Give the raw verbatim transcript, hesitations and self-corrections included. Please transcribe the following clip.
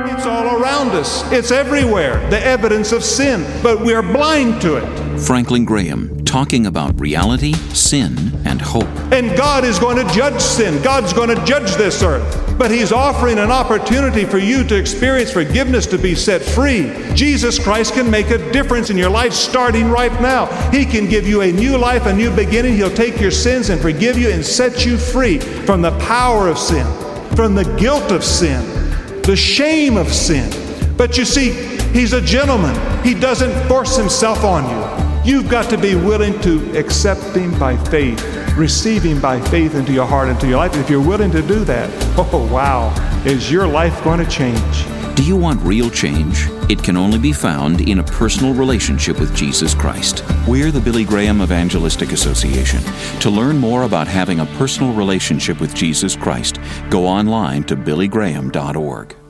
It's all around us. It's everywhere, the evidence of sin, but we are blind to it. Franklin Graham, talking about reality, sin, and hope. And God is going to judge sin. God's going to judge this earth. But He's offering an opportunity for you to experience forgiveness, to be set free. Jesus Christ can make a difference in your life starting right now. He can give you a new life, a new beginning. He'll take your sins and forgive you and set you free from the power of sin, from the guilt of sin, the shame of sin. But you see, He's a gentleman. He doesn't force Himself on you. You've got to be willing to accept Him by faith, receive Him by faith into your heart, into your life. And if you're willing to do that, oh wow, is your life going to change? Do you want real change? It can only be found in a personal relationship with Jesus Christ. We're the Billy Graham Evangelistic Association. To learn more about having a personal relationship with Jesus Christ, go online to billy graham dot org.